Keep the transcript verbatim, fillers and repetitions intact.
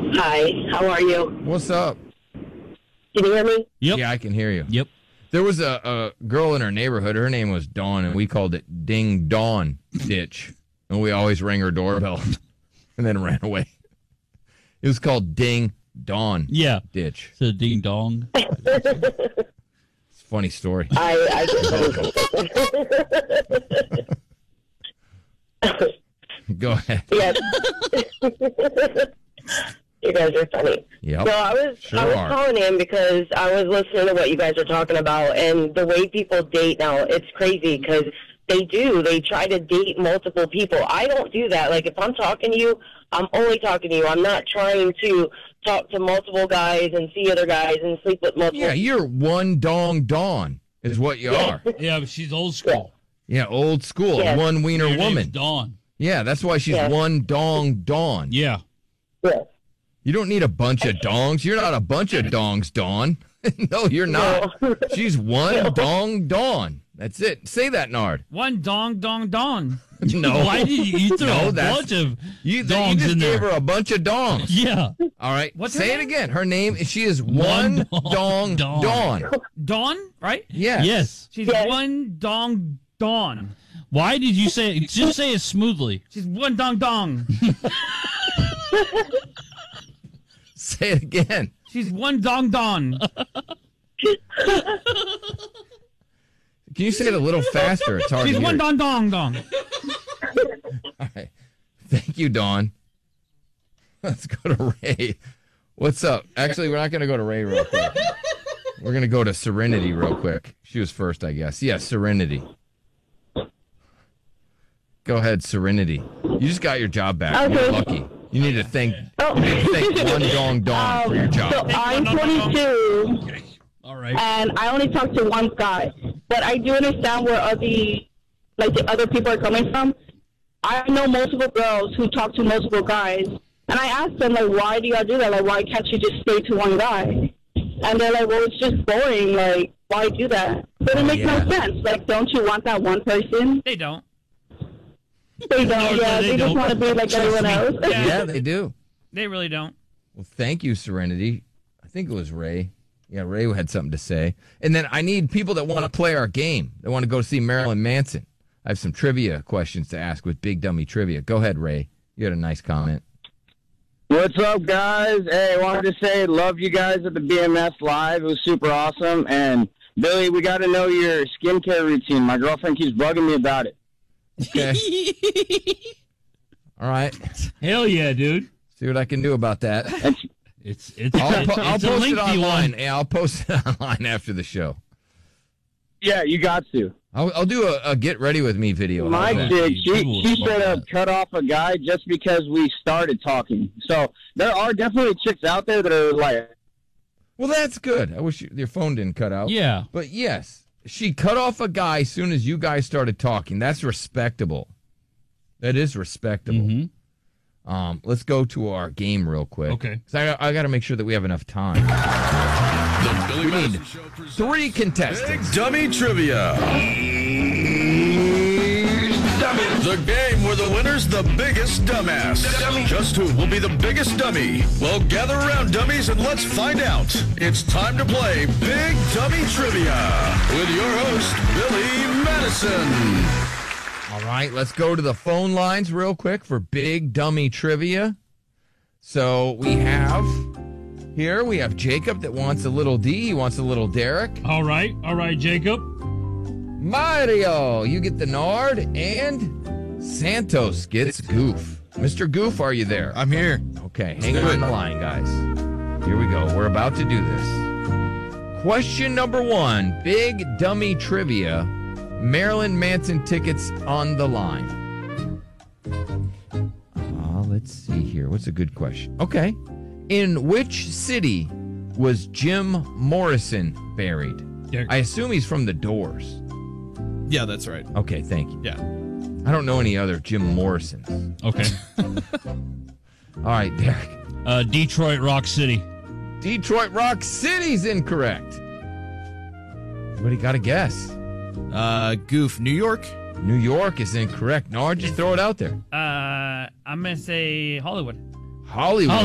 Hi, how are you? What's up? Can you hear me? Yep. Yeah, I can hear you. Yep. There was a, a girl in our neighborhood. Her name was Dawn, and we called it Ding Dawn Ditch. And we always rang her doorbell and then ran away. It was called Ding Dawn Yeah. Ditch. So ding dong. It's a funny story. I, I Go ahead. yes. You guys are funny. Yep. So I was Sure I was are. calling in because I was listening to what you guys are talking about, and the way people date now, it's crazy because they do. They try to date multiple people. I don't do that. Like, if I'm talking to you, I'm only talking to you. I'm not trying to talk to multiple guys and see other guys and sleep with multiple. Yeah, you're one dong Dawn is what you are. Yeah, but she's old school. Yeah, old school. Yes. One wiener Your name's woman. Dawn. Yeah, that's why she's Yes. one dong Dawn. Yeah. Yeah. You don't need a bunch of dongs. You're not a bunch of dongs, Dawn. No, you're not. No. She's one dong Dawn. That's it. Say that, Nard. One dong, dong, dong. No. Why did you, you throw No, a that's- bunch of You, you dongs just in gave there? her a bunch of dongs. Yeah. All right. What's her Say it name? again. Her name, she is one, One dong, dong. Dawn. Dawn, right? Yes. Yes. She's Yes. one dong, dawn. Why did you say it? Just say it smoothly. She's one dong, dong. Say it again. She's one dong, dong. Can you say it a little faster? It's hard She's to hear. one dong, dong, dong. All right. Thank you, Dawn. Let's go to Ray. What's up? Actually, we're not going to go to Ray real quick. We're going to go to Serenity real quick. She was first, I guess. Yeah, Serenity. Go ahead, Serenity. You just got your job back. You're Okay. lucky. You need to thank, Oh. you need to thank one dong Dawn for your So job. I'm twenty-two, All right. and I only talk to one guy. But I do understand where other, like the other people are coming from. I know multiple girls who talk to multiple guys, and I ask them, like, why do y'all do that? Like, why can't you just stay to one guy? And they're like, well, it's just boring. Like, why do that? But it makes yeah. no sense. Like, don't you want that one person? They don't. They don't. No, Yeah, they they, just don't. want to be like everyone else. Yeah, they do. They really don't. Well, thank you, Serenity. I think it was Ray. Yeah, Ray had something to say. And then I need people that want to play our game. They want to go see Marilyn Manson. I have some trivia questions to ask with Big Dummy Trivia. Go ahead, Ray. You had a nice comment. What's up, guys? Hey, I wanted to say love you guys at the B M S Live. It was super awesome. And, Billy, we got to know your skincare routine. My girlfriend keeps bugging me about it. Okay. All right. Hell yeah, dude. See what I can do about that. It's it's, I'll, it's, po- I'll it's a post it lengthy online. one. Yeah, I'll post it online after the show. Yeah, you got to. I'll, I'll do a, a get ready with me video. My How's that? chick, People she, will she love straight up that. cut off a guy just because we started talking. So there are definitely chicks out there that are like, Well, that's good. I wish you, your phone didn't cut out. Yeah. But yes, she cut off a guy as soon as you guys started talking. That's respectable. That is respectable. Mhm. Um, let's go to our game real quick. Okay. 'Cause I, I got to make sure that we have enough time. The Billy We Madison need Show presents three Big contestants. Dummy Trivia. The game where the winner's the biggest dumbass. Just who will be the biggest dummy? Well, gather around, dummies, and let's find out. It's time to play Big Dummy Trivia with your host, Billy Madison. All right, let's go to the phone lines real quick for Big Dummy Trivia. So we have here, we have Jacob that wants a little D. He wants a little Derek. All right. All right, Jacob. Mario, you get the Nard, and Santos gets Goof. Mister Goof, are you there? I'm here. Okay, hang on the line, guys. Here we go. We're about to do this. Question number one, Big Dummy Trivia. Marilyn Manson tickets on the line. Uh, let's see here. What's a good question? Okay. In which city was Jim Morrison buried? Derek. I assume he's from the Doors. Yeah, that's right. Okay, thank you. Yeah. I don't know any other Jim Morrisons. Okay. All right, Derek. Uh, Detroit Rock City. Detroit Rock City's incorrect. Everybody got a guess. Uh, Goof, New York. New York is incorrect. Nard, just throw it out there. Uh, I'm going to say Hollywood. Hollywood